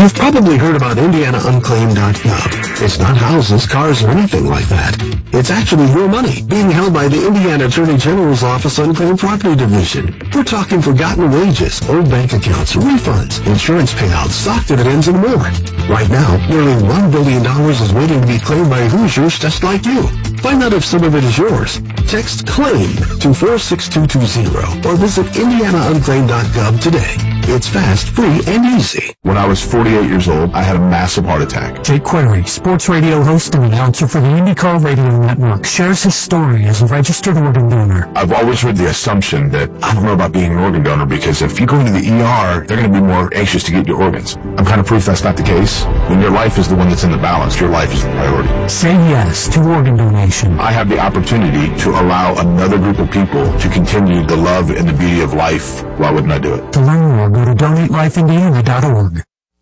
You've probably heard about IndianaUnclaimed.gov. It's not houses, cars, or anything like that. It's actually your money being held by the Indiana Attorney General's Office Unclaimed Property Division. We're talking forgotten wages, old bank accounts, refunds, insurance payouts, stock dividends, and more. Right now, nearly $1 billion is waiting to be claimed by Hoosiers just like you. Find out if some of it is yours. Text CLAIM to 46220 or visit IndianaUnclaimed.gov today. It's fast, free, and easy. When I was 48 years old, I had a massive heart attack. Jake Query, sports radio host and announcer for the IndyCar Radio Network, shares his story as a registered organ donor. I've always heard the assumption that I don't know about being an organ donor because if you go into the ER, they're going to be more anxious to get your organs. I'm kind of proof that's not the case. When your life is the one that's in the balance, your life is the priority. Say yes to organ donation. I have the opportunity to allow another group of people to continue the love and the beauty of life. Why wouldn't I do it? To learn more, go to DonateLifeIndiana.org.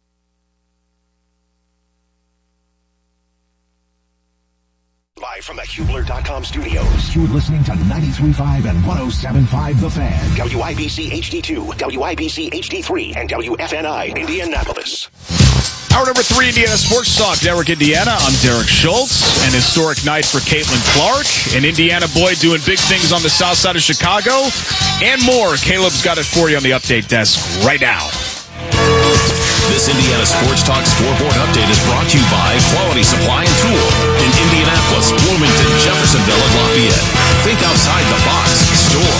Live from the Hubler.com studios, you're listening to 93.5 and 107.5 The Fan, WIBC HD2, WIBC HD3, and WFNI Indianapolis. Hour number 3, Indiana Sports Talk Network, Indiana. I'm Derek Schultz. An historic night for Caitlin Clark, an Indiana boy doing big things on the south side of Chicago, and more. Caleb's got it for you on the update desk right now. This Indiana Sports Talk scoreboard update is brought to you by Quality Supply and Tool in Indianapolis, Bloomington, Jeffersonville, and Lafayette. Think outside the box. Store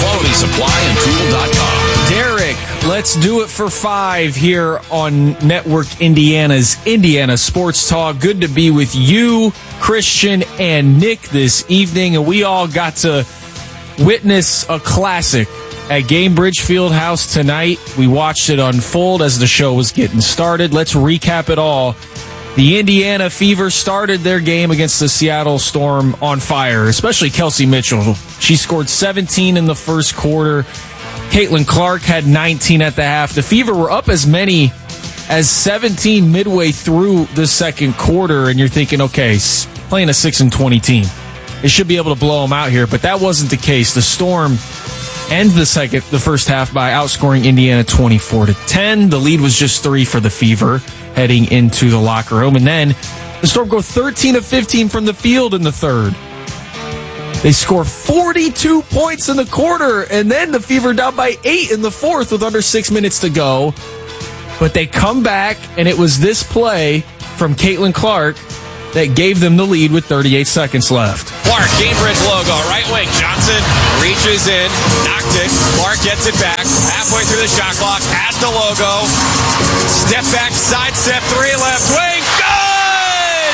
QualitySupplyAndTool.com. Derek, let's do it for 5 here on Network Indiana's Indiana Sports Talk. Good to be with you, Christian, and Nick this evening. And we all got to witness a classic at Gainbridge Fieldhouse tonight. We watched it unfold as the show was getting started. Let's recap it all. The Indiana Fever started their game against the Seattle Storm on fire, especially Kelsey Mitchell. She scored 17 in the first quarter. Caitlin Clark had 19 at the half. The Fever were up as many as 17 midway through the second quarter, and you're thinking, okay, playing a 6-20 team, they should be able to blow them out here, but that wasn't the case. The Storm ends the first half by outscoring Indiana 24-10. The lead was just 3 for the Fever heading into the locker room, and then the Storm go 13 of 15 from the field in the third. They score 42 points in the quarter, and then the Fever down by 8 in the fourth with under 6 minutes to go. But they come back, and it was this play from Caitlin Clark that gave them the lead with 38 seconds left. Clark, Gainbridge logo, right wing. Johnson reaches in, knocked it. Clark gets it back, halfway through the shot clock, has the logo. Step back, side step, 3 left wing. Good!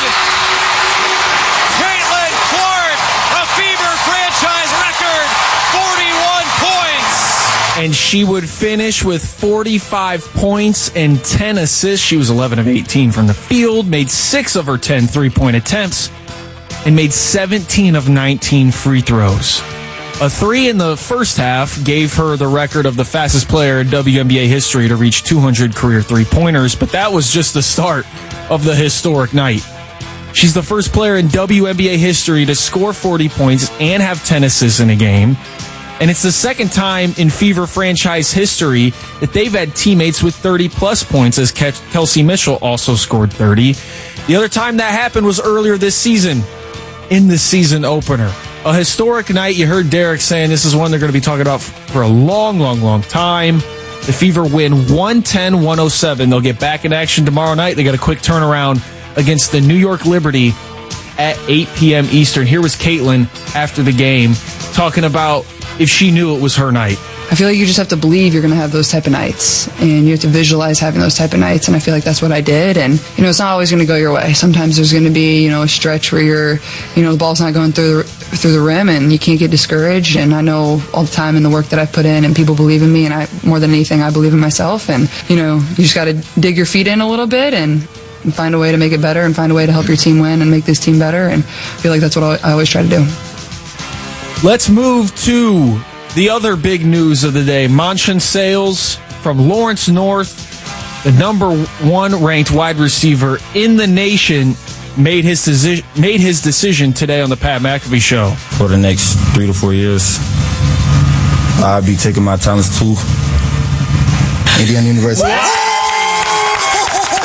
Caitlin Clark, a Fever franchise record, 41 points. And she would finish with 45 points and 10 assists. She was 11 of 18 from the field, made 6 of her 10 three-point attempts, and made 17 of 19 free throws. A 3 in the first half gave her the record of the fastest player in WNBA history to reach 200 career three-pointers, but that was just the start of the historic night. She's the first player in WNBA history to score 40 points and have 10 assists in a game. And it's the second time in Fever franchise history that they've had teammates with 30-plus points, as Kelsey Mitchell also scored 30. The other time that happened was earlier this season, in the season opener. A historic night. You heard Derek saying this is one they're going to be talking about for a long, long, long time. The Fever win 110-107. They'll get back in action tomorrow night. They got a quick turnaround against the New York Liberty at 8 p.m. Eastern. Here was Caitlin after the game talking about if she knew it was her night. I feel like you just have to believe you're going to have those type of nights, and you have to visualize having those type of nights, and I feel like that's what I did. And it's not always going to go your way. Sometimes there's going to be a stretch where the ball's not going through the rim, and you can't get discouraged. And I know all the time in the work that I put in, and people believe in me, and more than anything, I believe in myself. And you just got to dig your feet in a little bit and find a way to make it better, and find a way to help your team win and make this team better. And I feel like that's what I always try to do. Let's move to the other big news of the day. Monshon Sales from Lawrence North, the number 1 ranked wide receiver in the nation, made his decision today on the Pat McAfee Show. For the next 3 to 4 years, I'll be taking my talents to Indiana University.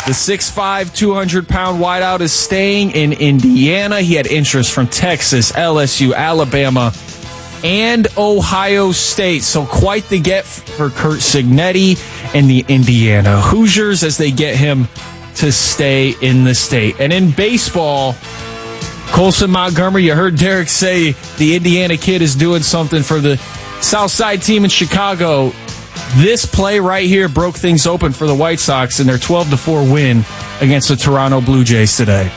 The 6'5", 200-pound wideout is staying in Indiana. He had interest from Texas, LSU, Alabama, and Ohio State. So quite the get for Curt Cignetti and the Indiana Hoosiers as they get him to stay in the state. And in baseball, Colson Montgomery, you heard Derek say the Indiana kid is doing something for the Southside team in Chicago. This play right here broke things open for the White Sox in their 12-4 win against the Toronto Blue Jays today.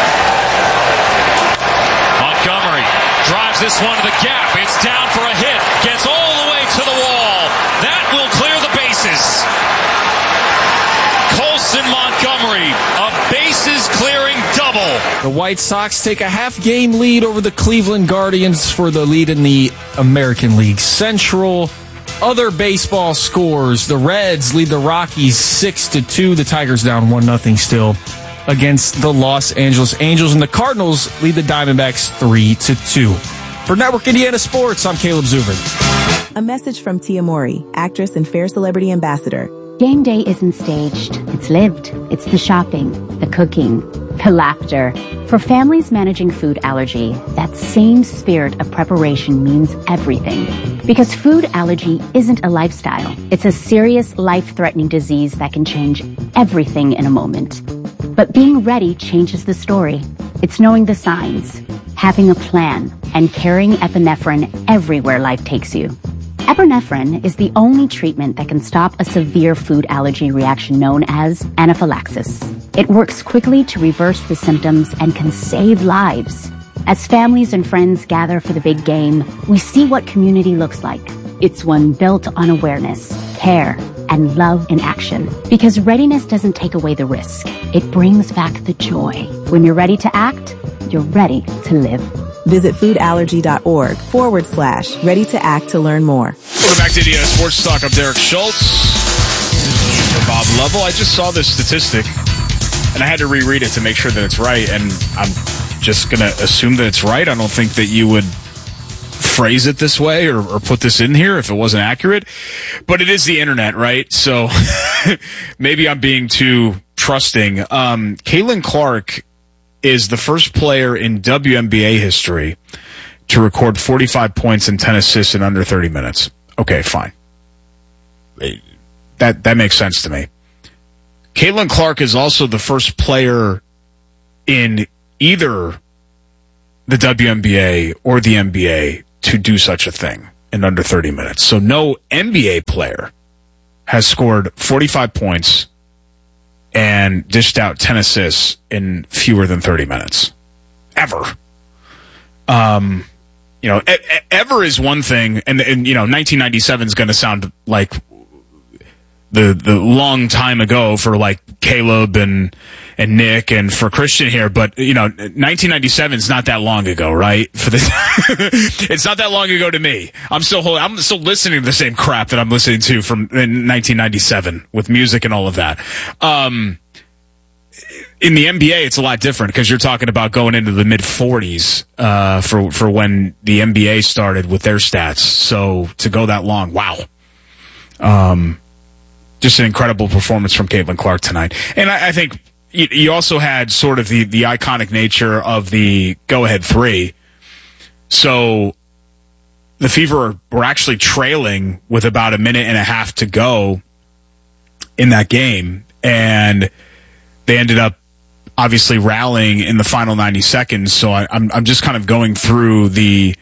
Montgomery drives this one to the gap. It's down for a hit. Gets all the way to the wall. That will clear the bases. Colson Montgomery, a bases-clearing double. The White Sox take a half-game lead over the Cleveland Guardians for the lead in the American League Central. Other baseball scores, the Reds lead the Rockies 6-2. The Tigers down 1-0 still against the Los Angeles Angels. And the Cardinals lead the Diamondbacks 3-2. For Network Indiana Sports, I'm Caleb Zuber. A message from Tia Mowry, actress and Fair Celebrity Ambassador. Game day isn't staged. It's lived. It's the shopping, the cooking, the laughter. For families managing food allergy, that same spirit of preparation means everything. Because food allergy isn't a lifestyle. It's a serious, life-threatening disease that can change everything in a moment. But being ready changes the story. It's knowing the signs, having a plan, and carrying epinephrine everywhere life takes you. Epinephrine is the only treatment that can stop a severe food allergy reaction known as anaphylaxis. It works quickly to reverse the symptoms and can save lives. As families and friends gather for the big game, we see what community looks like. It's one built on awareness, care, and love in action. Because readiness doesn't take away the risk. It brings back the joy. When you're ready to act, you're ready to live. Visit foodallergy.org/ready to act to learn more. Welcome back to Indiana Sports Talk. I'm Derek Schultz. Bob Lovell. I just saw this statistic, and I had to reread it to make sure that it's right, and I'm just going to assume that it's right. I don't think that you would phrase it this way or put this in here if it wasn't accurate, but it is the internet, right? So maybe I'm being too trusting. Caitlin Clark is the first player in WNBA history to record 45 points and 10 assists in under 30 minutes. Okay, fine. That makes sense to me. Caitlin Clark is also the first player in either the WNBA or the NBA to do such a thing in under 30 minutes. So no NBA player has scored 45 points and dished out 10 assists in fewer than 30 minutes. Ever. Ever is one thing, and 1997 is going to sound like the long time ago for like Caleb and Nick and for Christian here, but 1997 is not that long ago, right? It's not that long ago to me. I'm still listening to the same crap that I'm listening to from in 1997 with music and all of that. In the NBA, it's a lot different because you're talking about going into the mid 40s for when the NBA started with their stats. So to go that long, wow. Just an incredible performance from Caitlin Clark tonight. And I think you also had sort of the iconic nature of the go-ahead three. So the Fever were actually trailing with about a minute and a half to go in that game. And they ended up obviously rallying in the final 90 seconds. So I'm just kind of going through the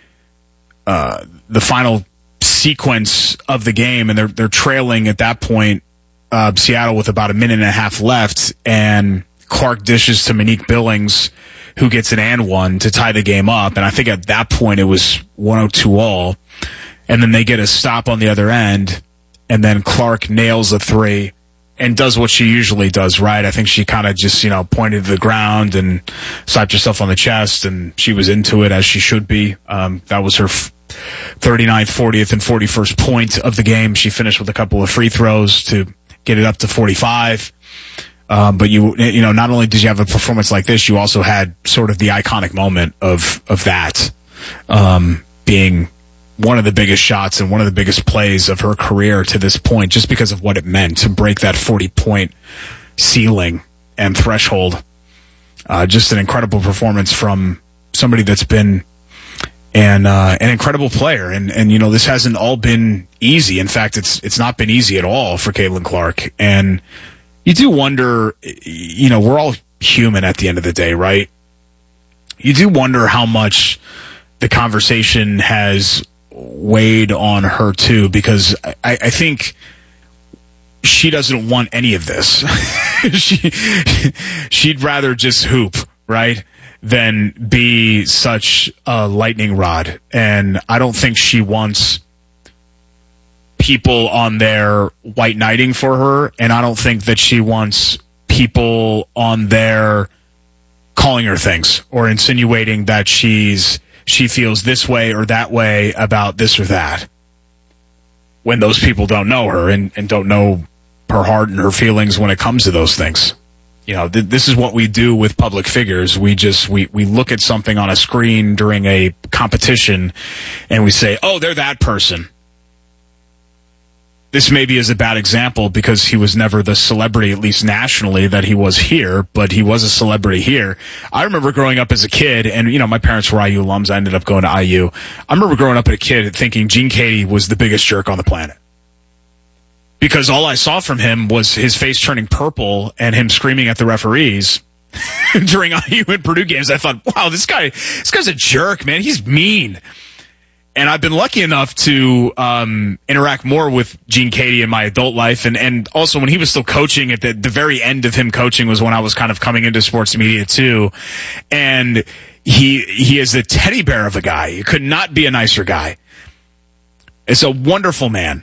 final sequence of the game, and they're trailing at that point, Seattle with about a minute and a half left, and Clark dishes to Monique Billings, who gets an and one to tie the game up. And I think at that point it was 102 all. And then they get a stop on the other end, and then Clark nails a three and does what she usually does, right? I think she kind of just, pointed to the ground and slapped herself on the chest, and she was into it as she should be. That was her 39th, 40th, and 41st point of the game. She finished with a couple of free throws to get it up to 45. But not only did you have a performance like this, you also had sort of the iconic moment of that being one of the biggest shots and one of the biggest plays of her career to this point, just because of what it meant to break that 40-point ceiling and threshold. Just an incredible performance from somebody that's been an incredible player. And this hasn't all been easy. In fact, it's not been easy at all for Caitlin Clark. And you do wonder, we're all human at the end of the day, right? You do wonder how much the conversation has weighed on her too, because I think she doesn't want any of this. She'd rather just hoop, right, than be such a lightning rod. And I don't think she wants people on there white knighting for her, and I don't think that she wants people on there calling her things or insinuating that she feels this way or that way about this or that, when those people don't know her and don't know her heart and her feelings when it comes to those things. This is what we do with public figures. We look at something on a screen during a competition and we say, oh, they're that person. This maybe is a bad example because he was never the celebrity, at least nationally, that he was here, but he was a celebrity here. I remember growing up as a kid, and, my parents were IU alums. I ended up going to IU. I remember growing up as a kid thinking Gene Katie was the biggest jerk on the planet. Because all I saw from him was his face turning purple and him screaming at the referees during IU and Purdue games. I thought, wow, this guy's a jerk, man. He's mean. And I've been lucky enough to interact more with Gene Katie in my adult life. And also when he was still coaching, at the very end of him coaching was when I was kind of coming into sports media too. And he is a teddy bear of a guy. He could not be a nicer guy. It's a wonderful man.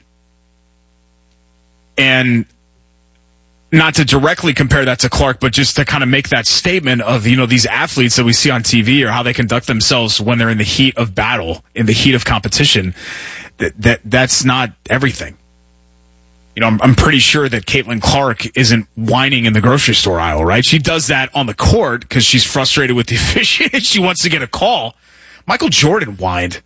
And not to directly compare that to Clark, but just to kind of make that statement of, these athletes that we see on TV or how they conduct themselves when they're in the heat of battle, in the heat of competition, that's not everything. I'm pretty sure that Caitlin Clark isn't whining in the grocery store aisle, right? She does that on the court because she's frustrated with the officiating. She wants to get a call. Michael Jordan whined.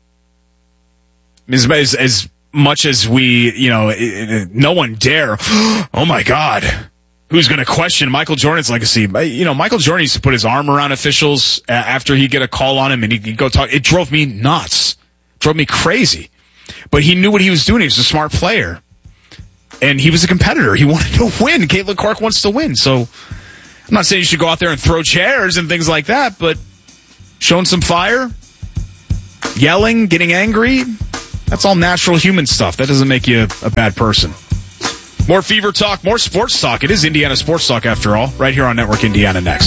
As much as we, no one dare, oh my God, who's going to question Michael Jordan's legacy? Michael Jordan used to put his arm around officials after he'd get a call on him and he'd go talk. It drove me nuts, drove me crazy. But he knew what he was doing. He was a smart player. And he was a competitor. He wanted to win. Caitlin Clark wants to win. So I'm not saying you should go out there and throw chairs and things like that, but showing some fire, yelling, getting angry, that's all natural human stuff. That doesn't make you a bad person. More Fever Talk, more sports talk. It is Indiana Sports Talk after all, right here on Network Indiana next.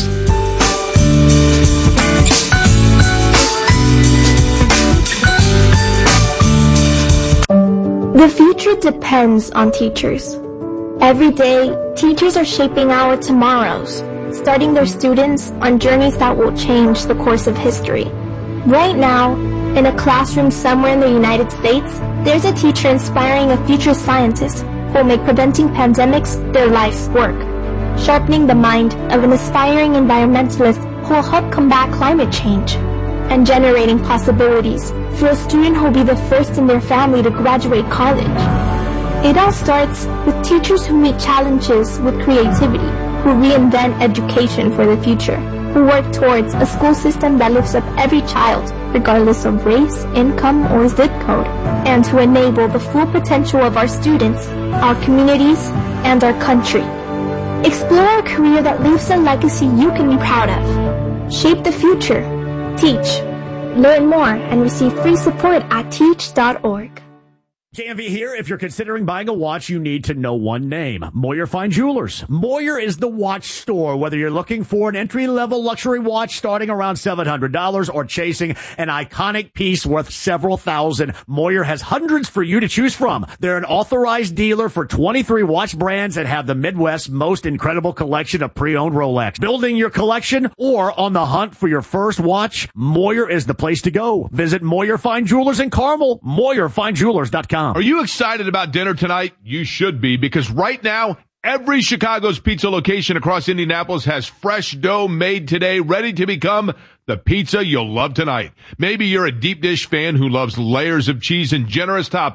The future depends on teachers. Every day, teachers are shaping our tomorrows, starting their students on journeys that will change the course of history. Right now, in a classroom somewhere in the United States, there's a teacher inspiring a future scientist who will make preventing pandemics their life's work, sharpening the mind of an aspiring environmentalist who will help combat climate change, and generating possibilities for a student who will be the first in their family to graduate college. It all starts with teachers who meet challenges with creativity, who reinvent education for the future, who work towards a school system that lifts up every child, regardless of race, income, or zip code, and to enable the full potential of our students, our communities, and our country. Explore a career that leaves a legacy you can be proud of. Shape the future. Teach. Learn more and receive free support at teach.org. JMV here. If you're considering buying a watch, you need to know one name: Moyer Fine Jewelers. Moyer is the watch store. Whether you're looking for an entry-level luxury watch starting around $700 or chasing an iconic piece worth several thousand, Moyer has hundreds for you to choose from. They're an authorized dealer for 23 watch brands and have the Midwest's most incredible collection of pre-owned Rolex. Building your collection or on the hunt for your first watch, Moyer is the place to go. Visit Moyer Fine Jewelers in Carmel, MoyerFineJewelers.com. Are you excited about dinner tonight? You should be, because right now, every Chicago's Pizza location across Indianapolis has fresh dough made today, ready to become the pizza you'll love tonight. Maybe you're a deep dish fan who loves layers of cheese and generous toppings.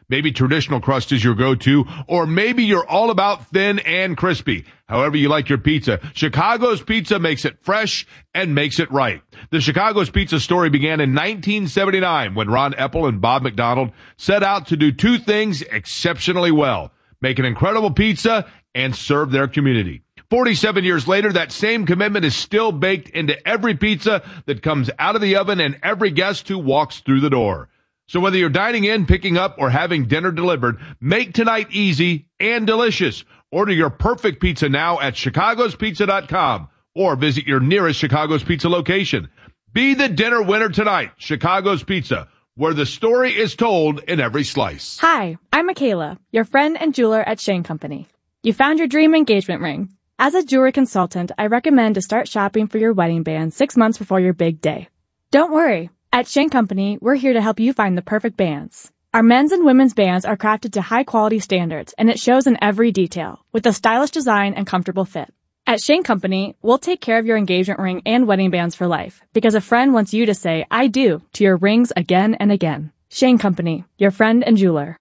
Maybe traditional crust is your go-to, or maybe you're all about thin and crispy. However you like your pizza, Chicago's Pizza makes it fresh and makes it right. The Chicago's Pizza story began in 1979 when Ron Epple and Bob McDonald set out to do two things exceptionally well: make an incredible pizza and serve their community. 47 years later, that same commitment is still baked into every pizza that comes out of the oven and every guest who walks through the door. So whether you're dining in, picking up, or having dinner delivered, make tonight easy and delicious. Order your perfect pizza now at chicagospizza.com or visit your nearest Chicago's Pizza location. Be the dinner winner tonight. Chicago's Pizza, where the story is told in every slice. Hi, I'm Michaela, your friend and jeweler at Shane Company. You found your dream engagement ring. As a jewelry consultant, I recommend to start shopping for your wedding band 6 months before your big day. Don't worry. At Shane Company, we're here to help you find the perfect bands. Our men's and women's bands are crafted to high-quality standards, and it shows in every detail, with a stylish design and comfortable fit. At Shane Company, we'll take care of your engagement ring and wedding bands for life, because a friend wants you to say, "I do," to your rings again and again. Shane Company, your friend and jeweler.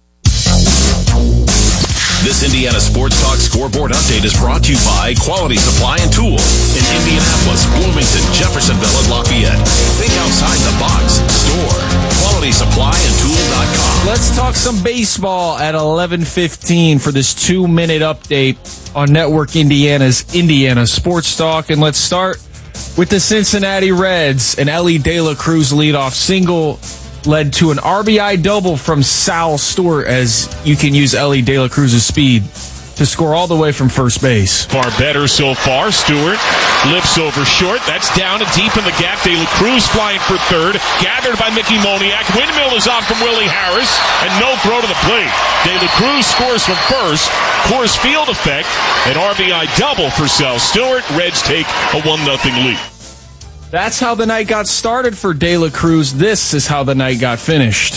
This Indiana Sports Talk scoreboard update is brought to you by Quality Supply and Tool in Indianapolis, Bloomington, Jeffersonville, and Lafayette. Think outside the box. Store QualitySupplyAndTool.com. Let's talk some baseball at 11:15 for this 2-minute update on Network Indiana's Indiana Sports Talk. And let's start with the Cincinnati Reds. An Elly De La Cruz leadoff single led to an RBI double from Sal Stewart, as you can use Elly De La Cruz's speed to score all the way from first base. Far better so far. Stewart lifts over short. That's down and deep in the gap. De La Cruz flying for third. Gathered by Mickey Moniak. Windmill is off from Willie Harris. And no throw to the plate. De La Cruz scores from first. Coors Field effect. An RBI double for Sal Stewart. Reds take a 1-0 lead. That's how the night got started for De La Cruz. This is how the night got finished.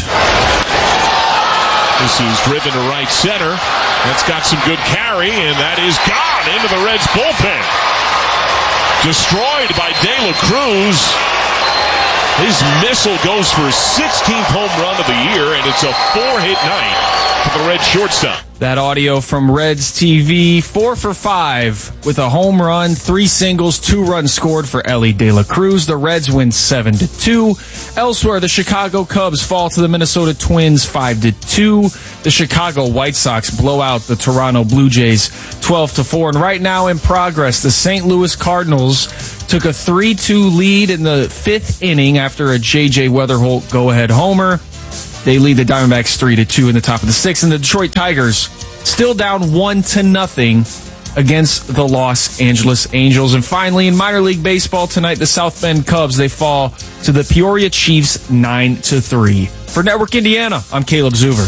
This is driven to right center. That's got some good carry, and that is gone into the Reds bullpen. Destroyed by De La Cruz. His missile goes for his 16th home run of the year, and it's a 4-hit night for the Reds shortstop. That audio from Reds TV, 4 for 5 with a home run, 3 singles, 2 runs scored for Elly De La Cruz. The Reds win 7-2. Elsewhere, the Chicago Cubs fall to the Minnesota Twins 5-2. The Chicago White Sox blow out the Toronto Blue Jays 12-4. And right now in progress, the St. Louis Cardinals took a 3-2 lead in the 5th inning after a J.J. Weatherholt go-ahead homer. They lead the Diamondbacks 3-2 in the top of the 6th, and the Detroit Tigers still down 1-0 against the Los Angeles Angels. And finally, in minor league baseball tonight, the South Bend Cubs, they fall to the Peoria Chiefs 9-3. For Network Indiana, I'm Caleb Zuber.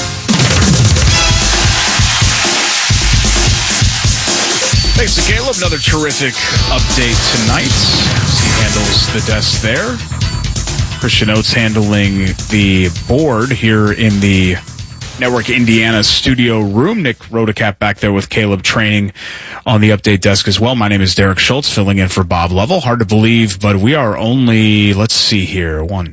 Thanks to Caleb. Another terrific update tonight. He handles the desk there. Christian Oates handling the board here in the Network Indiana studio room. Nick Rodecap back there with Caleb training on the update desk as well. My name is Derek Schultz, filling in for Bob Lovell. Hard to believe, but we are only, let's see here, 4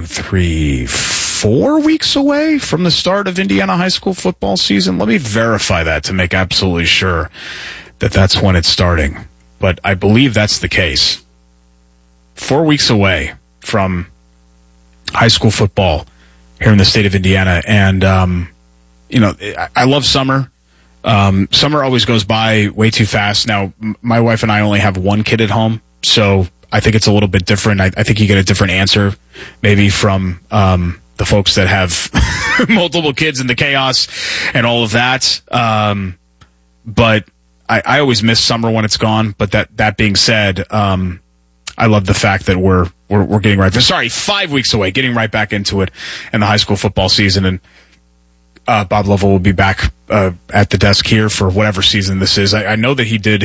weeks away from the start of Indiana high school football season. Let me verify that to make absolutely sure that that's when it's starting. But I believe that's the case. 4 weeks away from high school football here in the state of Indiana. And, I love summer. Summer always goes by way too fast. Now, my wife and I only have one kid at home, so I think it's a little bit different. I think you get a different answer maybe from the folks that have multiple kids and the chaos and all of that. But I always miss summer when it's gone. But that being said, I love the fact that we're getting 5 weeks away, getting right back into it in the high school football season. And Bob Lovell will be back at the desk here for whatever season this is. I know that he did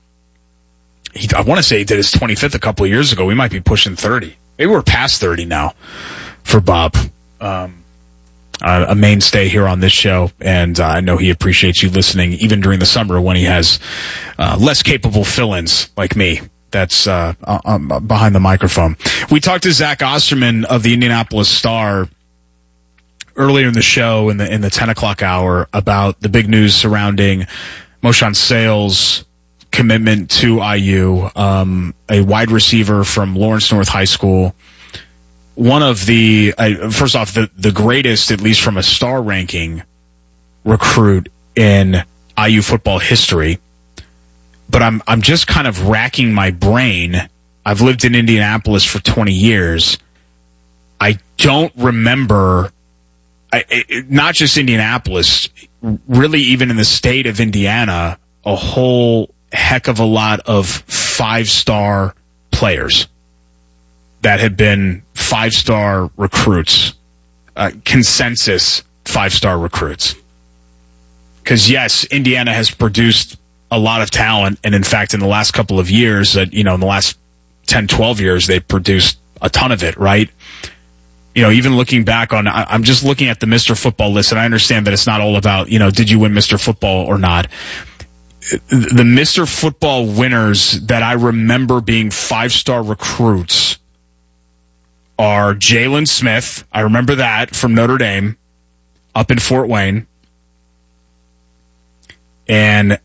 I want to say he did his 25th a couple of years ago. We might be pushing 30. Maybe we're past 30 now for Bob. A mainstay here on this show, and I know he appreciates you listening even during the summer when he has less capable fill-ins like me. That's behind the microphone. We talked to Zach Osterman of the Indianapolis Star earlier in the show in the 10 o'clock hour about the big news surrounding Moshawn Sales' commitment to IU, a wide receiver from Lawrence North High School. One of the, first off, the greatest, at least from a star ranking, recruit in IU football history. But I'm just kind of racking my brain. I've lived in Indianapolis for 20 years. I don't remember, not just Indianapolis, really even in the state of Indiana, a whole heck of a lot of 5-star players that have been 5-star recruits, consensus 5-star recruits. Because yes, Indiana has produced a lot of talent, and in fact, in the last couple of years, in the last 10, 12 years, they've produced a ton of it, right? Even looking back on, I'm just looking at the Mr. Football list, and I understand that it's not all about, did you win Mr. Football or not? The Mr. Football winners that I remember being 5-star recruits are Jalen Smith. I remember that from Notre Dame up in Fort Wayne. And,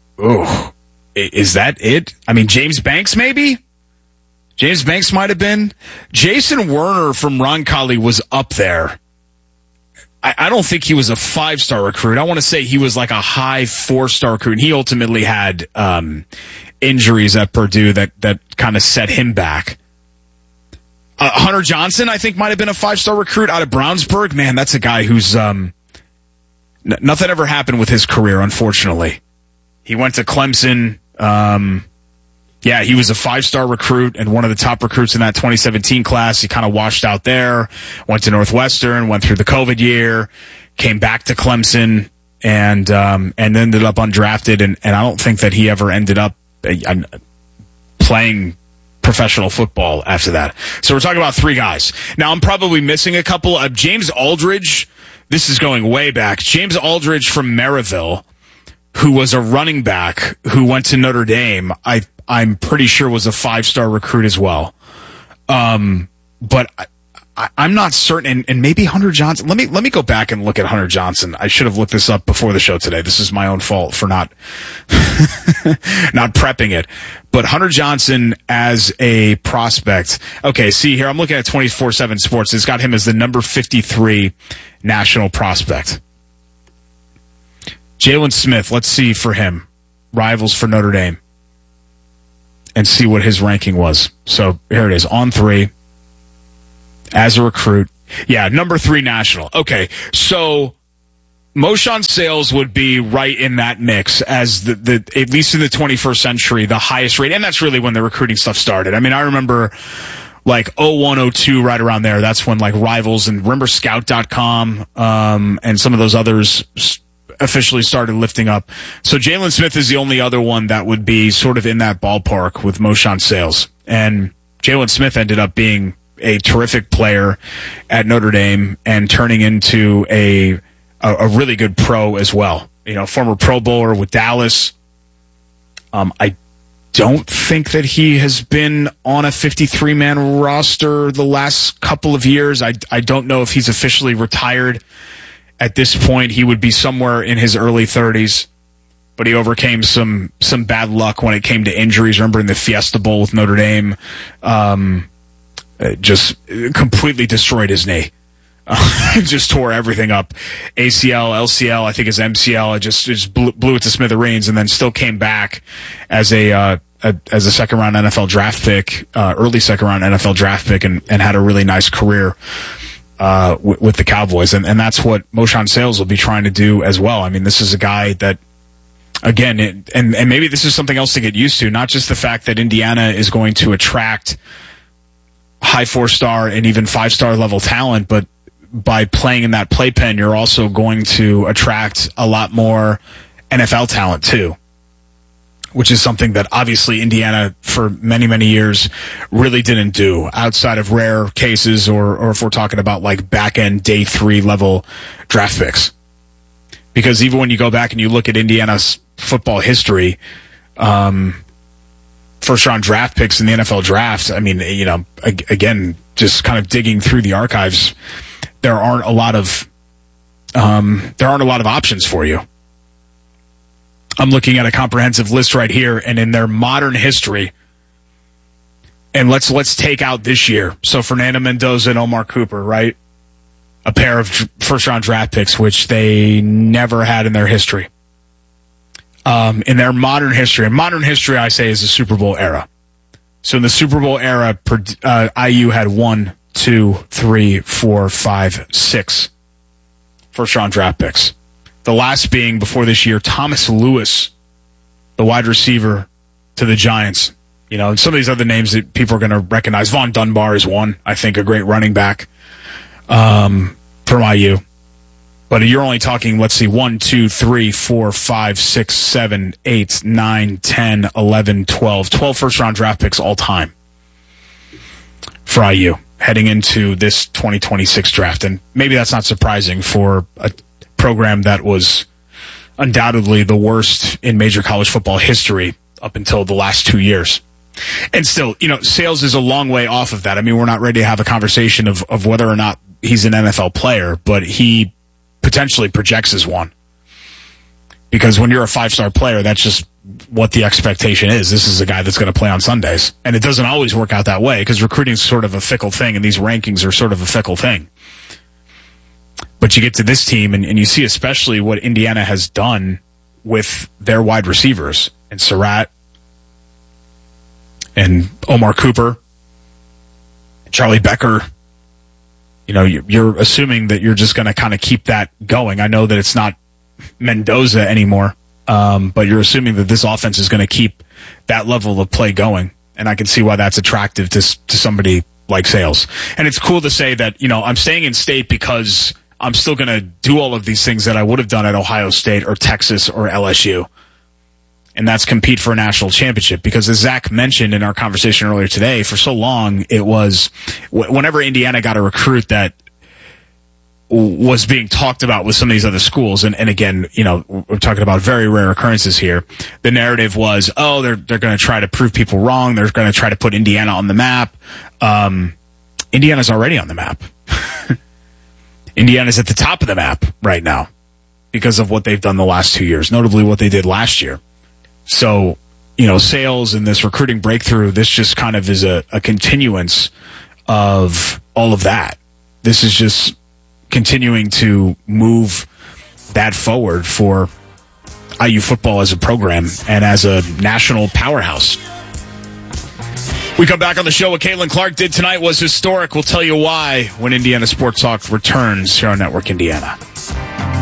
is that it? I mean, James Banks maybe? James Banks might have been. Jason Werner from Roncalli was up there. I don't think he was a 5-star recruit. I want to say he was like a high 4-star recruit. And he ultimately had injuries at Purdue that kind of set him back. Hunter Johnson, I think, might have been a 5-star recruit out of Brownsburg. Man, that's a guy who's nothing ever happened with his career, unfortunately. He went to Clemson. He was a 5-star recruit and one of the top recruits in that 2017 class. He kind of washed out there, went to Northwestern, went through the COVID year, came back to Clemson, and ended up undrafted. And I don't think that he ever ended up playing professional football after that. So we're talking about 3 guys. Now, I'm probably missing a couple. James Aldridge, this is going way back. James Aldridge from Maryville, who was a running back who went to Notre Dame, I'm pretty sure was a 5-star recruit as well. But I'm not certain, and maybe Hunter Johnson. Let me go back and look at Hunter Johnson. I should have looked this up before the show today. This is my own fault for not not prepping it. But Hunter Johnson as a prospect. Okay, see here, I'm looking at 24/7 Sports. It's got him as the number 53 national prospect. Jalen Smith, let's see for him. Rivals for Notre Dame. And see what his ranking was. So here it is, on 3 as a recruit. Yeah, number 3 national. Okay, so Moshawn Sales would be right in that mix as the at least in the 21st century, the highest rate. And that's really when the recruiting stuff started. I mean, I remember like 01, 02, right around there. That's when like Rivals and remember Scout.com and some of those others officially started lifting up. So Jalen Smith is the only other one that would be sort of in that ballpark with Moshawn Sales. And Jalen Smith ended up being a terrific player at Notre Dame and turning into a really good pro as well. Former Pro Bowler with Dallas. I don't think that he has been on a 53-man roster the last couple of years. I don't know if he's officially retired. At this point, he would be somewhere in his early 30s, but he overcame some bad luck when it came to injuries. Remember in the Fiesta Bowl with Notre Dame, just completely destroyed his knee. Just tore everything up. ACL, LCL, I think his MCL, just blew it to smithereens, and then still came back as a second-round NFL draft pick, early second-round NFL draft pick, and had a really nice career with the Cowboys, and that's what Moshawn Sales will be trying to do as well. I mean, this is a guy that, again, and maybe this is something else to get used to, not just the fact that Indiana is going to attract high 4-star and even 5-star level talent, but by playing in that playpen, you're also going to attract a lot more NFL talent too, which is something that obviously Indiana for many, many years really didn't do outside of rare cases or if we're talking about like back-end day 3 level draft picks. Because even when you go back and you look at Indiana's football history, first-round draft picks in the NFL draft, I mean, again, just kind of digging through the archives, there aren't a lot of there aren't a lot of options for you. I'm looking at a comprehensive list right here, and in their modern history, and let's take out this year. So Fernando Mendoza and Omar Cooper, right? A pair of first-round draft picks, which they never had in their history. In their modern history, and modern history, I say, is the Super Bowl era. So in the Super Bowl era, IU had 1, 2, 3, 4, 5, 6 first-round draft picks. The last being, before this year, Thomas Lewis, the wide receiver to the Giants. You know, and some of these other names that people are going to recognize. Vaughn Dunbar is one, I think, a great running back from IU. But you're only talking, let's see, 1, 2, 3, 4, 5, 6, 7, 8, 9, 10, 11, 12. 12 first-round draft picks all time for IU heading into this 2026 draft. And maybe that's not surprising for a program that was undoubtedly the worst in major college football history up until the last 2 years. And still, you know, Sales is a long way off of that. I mean, we're not ready to have a conversation of whether or not he's an NFL player, but he potentially projects as one. Because when you're a 5-star player, that's just what the expectation is. This is a guy that's going to play on Sundays. And it doesn't always work out that way because recruiting is sort of a fickle thing, and these rankings are sort of a fickle thing. But you get to this team, and you see especially what Indiana has done with their wide receivers, and Surratt, and Omar Cooper, Charlie Becker. You know, you're assuming that you're just going to kind of keep that going. I know that it's not Mendoza anymore, but you're assuming that this offense is going to keep that level of play going, and I can see why that's attractive to somebody like Sales. And it's cool to say that, you know, I'm staying in state because I'm still going to do all of these things that I would have done at Ohio State or Texas or LSU. And that's compete for a national championship. Because as Zach mentioned in our conversation earlier today, for so long, it was whenever Indiana got a recruit that was being talked about with some of these other schools, and again, you know, we're talking about very rare occurrences here, the narrative was, oh, they're going to try to prove people wrong. They're going to try to put Indiana on the map. Indiana's already on the map. Indiana's at the top of the map right now because of what they've done the last 2 years, notably what they did last year. So, you know, Sales and this recruiting breakthrough, this just kind of is a continuance of all of that. This is just continuing to move that forward for IU football as a program and as a national powerhouse. We come back on the show. What Caitlin Clark did tonight was historic. We'll tell you why when Indiana Sports Talk returns here on Network Indiana.